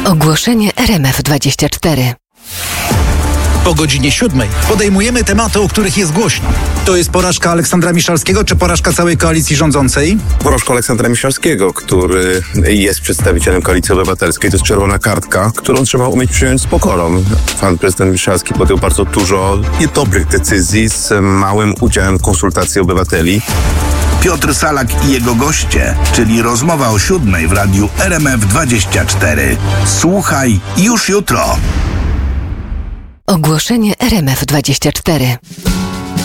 Ogłoszenie RMF24. Po godzinie 7 podejmujemy tematy, o których jest głośno. To jest porażka Aleksandra Miszalskiego, czy porażka całej koalicji rządzącej? Porażka Aleksandra Miszalskiego, który jest przedstawicielem Koalicji Obywatelskiej. To jest czerwona kartka, którą trzeba umieć przyjąć z pokorą. Pan prezydent Miszalski podjął bardzo dużo niedobrych decyzji z małym udziałem konsultacji obywateli. Piotr Salak i jego goście, czyli rozmowa o 7 w radiu RMF24. Słuchaj już jutro. Ogłoszenie RMF24.